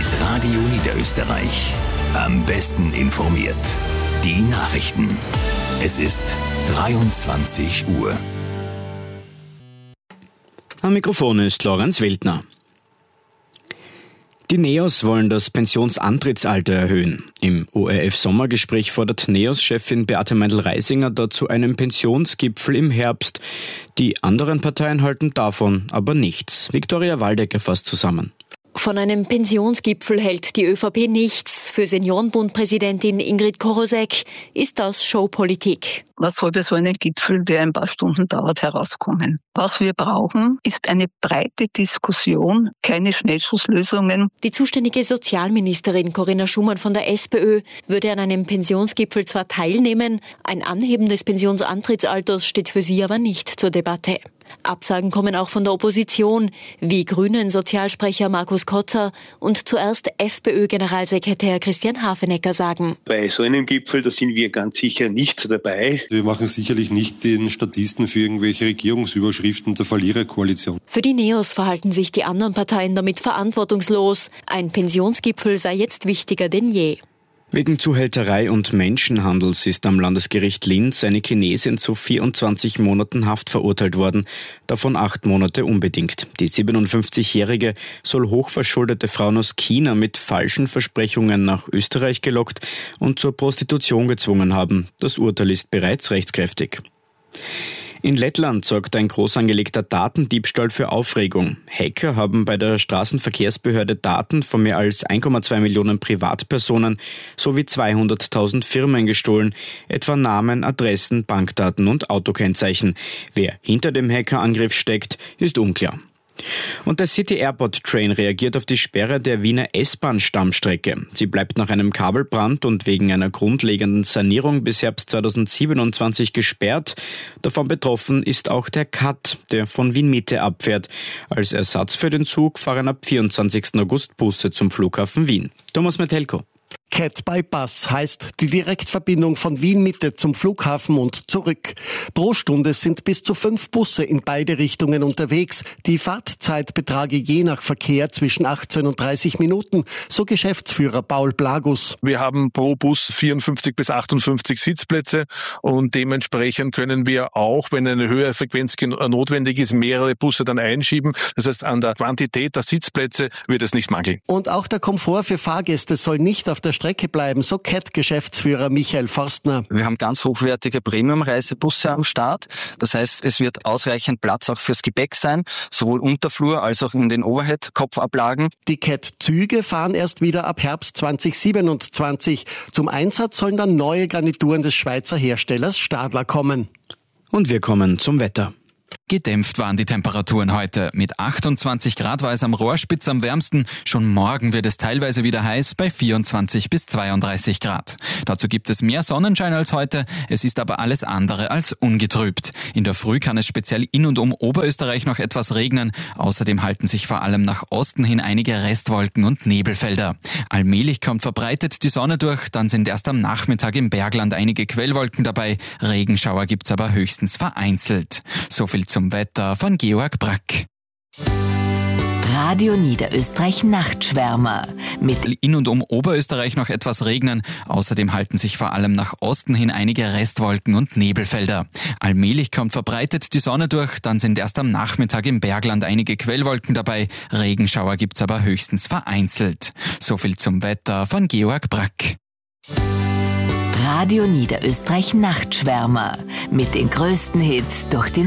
Radio Niederösterreich. Am besten informiert. Die Nachrichten. Es ist 23 Uhr. Am Mikrofon ist Lorenz Wildner. Die NEOS wollen das Pensionsantrittsalter erhöhen. Im ORF-Sommergespräch fordert NEOS-Chefin Beate Meindl-Reisinger dazu einen Pensionsgipfel im Herbst. Die anderen Parteien halten davon aber nichts. Viktoria Waldecker fasst zusammen. Von einem Pensionsgipfel hält die ÖVP nichts. Für Seniorenbund-Präsidentin Ingrid Korosek ist das Showpolitik. Was soll bei so einem Gipfel, der ein paar Stunden dauert, herauskommen? Was wir brauchen, ist eine breite Diskussion, keine Schnellschusslösungen. Die zuständige Sozialministerin Corinna Schumann von der SPÖ würde an einem Pensionsgipfel zwar teilnehmen, ein Anheben des Pensionsantrittsalters steht für sie aber nicht zur Debatte. Absagen kommen auch von der Opposition, wie Grünen-Sozialsprecher Markus Kotzer und zuerst FPÖ-Generalsekretär Christian Hafenecker sagen. Bei so einem Gipfel, da sind wir ganz sicher nicht dabei. Wir machen sicherlich nicht den Statisten für irgendwelche Regierungsüberschriften der Verliererkoalition. Für die NEOS verhalten sich die anderen Parteien damit verantwortungslos. Ein Pensionsgipfel sei jetzt wichtiger denn je. Wegen Zuhälterei und Menschenhandels ist am Landesgericht Linz eine Chinesin zu 24 Monaten Haft verurteilt worden, davon 8 Monate unbedingt. Die 57-Jährige soll hochverschuldete Frauen aus China mit falschen Versprechungen nach Österreich gelockt und zur Prostitution gezwungen haben. Das Urteil ist bereits rechtskräftig. In Lettland sorgt ein groß angelegter Datendiebstahl für Aufregung. Hacker haben bei der Straßenverkehrsbehörde Daten von mehr als 1,2 Millionen Privatpersonen sowie 200.000 Firmen gestohlen, etwa Namen, Adressen, Bankdaten und Autokennzeichen. Wer hinter dem Hackerangriff steckt, ist unklar. Und der City Airport Train reagiert auf die Sperre der Wiener S-Bahn-Stammstrecke. Sie bleibt nach einem Kabelbrand und wegen einer grundlegenden Sanierung bis Herbst 2027 gesperrt. Davon betroffen ist auch der CAT, der von Wien Mitte abfährt. Als Ersatz für den Zug fahren ab 24. August Busse zum Flughafen Wien. Thomas Metelko. CAT by Bus heißt die Direktverbindung von Wien Mitte zum Flughafen und zurück. Pro Stunde sind bis zu 5 Busse in beide Richtungen unterwegs. Die Fahrtzeit betrage je nach Verkehr zwischen 18 und 30 Minuten, so Geschäftsführer Paul Blagus. Wir haben pro Bus 54 bis 58 Sitzplätze und dementsprechend können wir auch, wenn eine höhere Frequenz notwendig ist, mehrere Busse dann einschieben. Das heißt, an der Quantität der Sitzplätze wird es nicht mangeln. Und auch der Komfort für Fahrgäste soll nicht auf der Strecke bleiben, so CAT-Geschäftsführer Michael Forstner. Wir haben ganz hochwertige Premium-Reisebusse am Start. Das heißt, es wird ausreichend Platz auch fürs Gepäck sein, sowohl Unterflur als auch in den Overhead-Kopfablagen. Die CAT-Züge fahren erst wieder ab Herbst 2027. Zum Einsatz sollen dann neue Garnituren des Schweizer Herstellers Stadler kommen. Und wir kommen zum Wetter. Gedämpft waren die Temperaturen heute. Mit 28 Grad war es am Rohrspitz am wärmsten. Schon morgen wird es teilweise wieder heiß bei 24 bis 32 Grad. Dazu gibt es mehr Sonnenschein als heute. Es ist aber alles andere als ungetrübt. In der Früh kann es speziell in und um Oberösterreich noch etwas regnen. Außerdem halten sich vor allem nach Osten hin einige Restwolken und Nebelfelder. Allmählich kommt verbreitet die Sonne durch. Dann sind erst am Nachmittag im Bergland einige Quellwolken dabei. Regenschauer gibt's aber höchstens vereinzelt. So viel zum Wetter von Georg Brack. Radio Niederösterreich Nachtschwärmer. Mit in und um Oberösterreich noch etwas regnen. Außerdem halten sich vor allem nach Osten hin einige Restwolken und Nebelfelder. Allmählich kommt verbreitet die Sonne durch. Dann sind erst am Nachmittag im Bergland einige Quellwolken dabei. Regenschauer gibt's aber höchstens vereinzelt. So viel zum Wetter von Georg Brack. Radio Niederösterreich Nachtschwärmer. Mit den größten Hits durch die